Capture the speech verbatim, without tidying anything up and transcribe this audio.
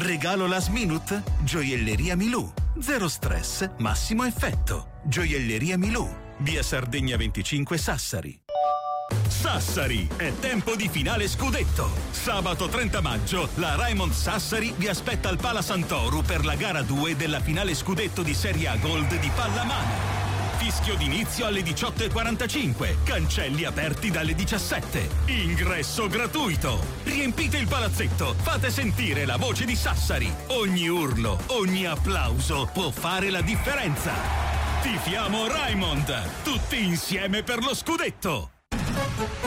Regalo last minute? Gioielleria Milù. Zero stress, massimo effetto. Gioielleria Milù. Via Sardegna venticinque Sassari. Sassari, è tempo di finale scudetto. Sabato trenta maggio la Raimond Sassari vi aspetta al Pala Sant'Oru per la gara due della finale scudetto di Serie A Gold di pallamano. Fischio d'inizio alle diciotto e quarantacinque, cancelli aperti dalle diciassette, ingresso gratuito. Riempite il palazzetto, fate sentire la voce di Sassari. Ogni urlo, ogni applauso può fare la differenza. Tifiamo Raimond, tutti insieme per lo scudetto.